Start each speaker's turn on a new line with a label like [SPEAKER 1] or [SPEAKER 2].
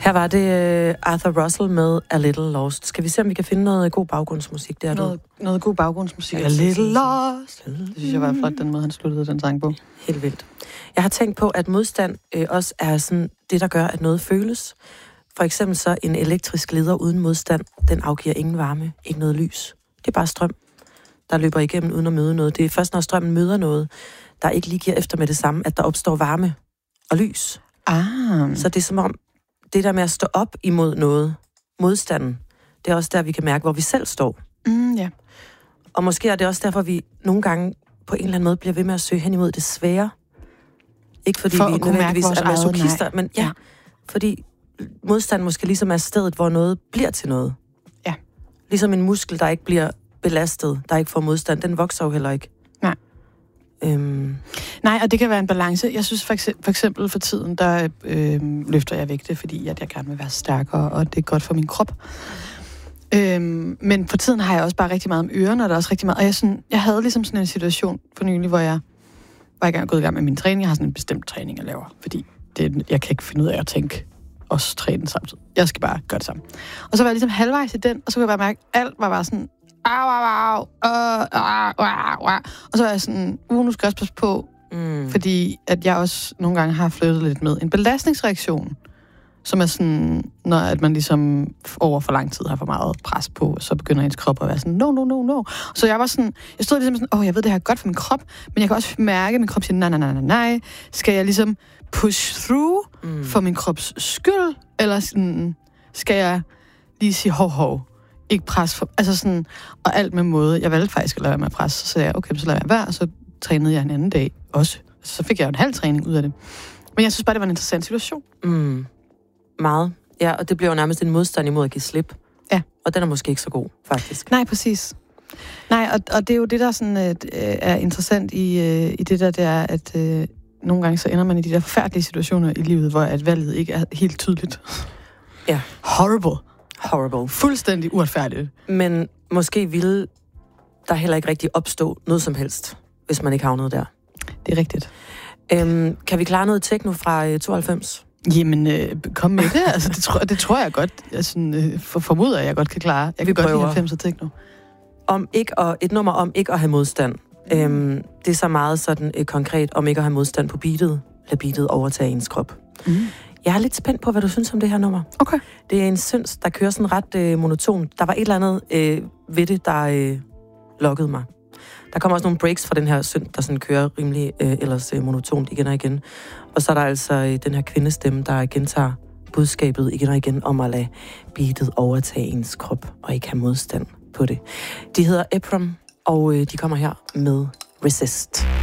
[SPEAKER 1] Her var det Arthur Russell med A Little Lost. Skal vi se, om vi kan finde noget god baggrundsmusik der?
[SPEAKER 2] Noget god baggrundsmusik. A Little Lost. Det synes jeg var flot, den måde, han sluttede den sang på.
[SPEAKER 1] Helt vildt. Jeg har tænkt på, at modstand også er sådan det, der gør, at noget føles. For eksempel så en elektrisk leder uden modstand, den afgiver ingen varme, ikke noget lys. Det er bare strøm, der løber igennem uden at møde noget. Det er først, når strømmen møder noget, der ikke lige giver efter med det samme, at der opstår varme og lys. Så det er som om, det der med at stå op imod noget, modstanden, det er også der, vi kan mærke, hvor vi selv står.
[SPEAKER 2] Ja.
[SPEAKER 1] Og måske er det også derfor, vi nogle gange på en eller anden måde bliver ved med at søge hen imod det svære. Ikke fordi vi nødvendigvis er masochister, men fordi modstand måske ligesom er stedet, hvor noget bliver til noget.
[SPEAKER 2] Ja.
[SPEAKER 1] Ligesom en muskel, der ikke bliver belastet, der ikke får modstand, den vokser jo heller ikke.
[SPEAKER 2] Nej. Nej, og det kan være en balance. Jeg synes for eksempel for tiden, der løfter jeg vægte, fordi at jeg gerne vil være stærkere, og det er godt for min krop. Men for tiden har jeg også bare rigtig meget om ørerne, og der er også rigtig meget. Og jeg havde ligesom sådan en situation for nylig, hvor jeg var gået i gang med min træning. Jeg har sådan en bestemt træning, jeg laver, fordi jeg kan ikke finde ud af at tænke også træne samtidig. Jeg skal bare gøre det sammen. Og så var jeg ligesom halvvejs i den, og så kunne jeg bare mærke, at alt var bare sådan, og så var jeg sådan, nu skal jeg også passe på, fordi at jeg også nogle gange har flyttet lidt med en belastningsreaktion, som er sådan, når at man ligesom over for lang tid har for meget pres på, så begynder ens krop at være sådan, no. Så jeg var sådan, jeg stod ligesom sådan, jeg ved, det her er godt for min krop, men jeg kan også mærke, at min krop siger, nej. Skal jeg ligesom push through for min krops skyld, eller sådan, skal jeg lige sige, hov, ikke pres for, altså sådan, og alt med måde. Jeg valgte faktisk at lade være med at presse, så sagde jeg, okay, så lader jeg være, og så trænede jeg en anden dag også. Så fik jeg en halv træning ud af det. Men jeg synes bare, det var en interessant situation.
[SPEAKER 1] Meget. Ja, og det bliver jo nærmest en modstand imod at give slip.
[SPEAKER 2] Ja.
[SPEAKER 1] Og den er måske ikke så god, faktisk.
[SPEAKER 2] Nej, præcis. Nej, og det er jo det, der sådan, er interessant i det der, det er, at nogle gange så ender man i de der forfærdelige situationer i livet, hvor at valget ikke er helt tydeligt.
[SPEAKER 1] Ja.
[SPEAKER 2] Horrible. Fuldstændig uretfærdigt.
[SPEAKER 1] Men måske ville der heller ikke rigtig opstå noget som helst, hvis man ikke havnede der.
[SPEAKER 2] Det er rigtigt.
[SPEAKER 1] Kan vi klare noget techno fra 92?
[SPEAKER 2] Jamen, kom med det. Altså, det tror jeg godt. Jeg formoder, jeg godt kan klare. Jeg kan godt lide 90'er techno.
[SPEAKER 1] Et nummer om ikke at have modstand. Det er så meget sådan konkret om ikke at have modstand på beatet. Lad beatet overtage ens krop. Jeg er lidt spændt på, hvad du synes om det her nummer.
[SPEAKER 2] Okay.
[SPEAKER 1] Det er en syns, der kører sådan ret monoton. Der var et eller andet ved det, der lokkede mig. Der kommer også nogle breaks fra den her synd, der sådan kører rimelig ellers monotont igen og igen. Og så er der altså den her kvindestemme, der gentager budskabet igen og igen om at lade beatet overtage ens krop og ikke have modstand på det. De hedder Eprom, og de kommer her med Resist.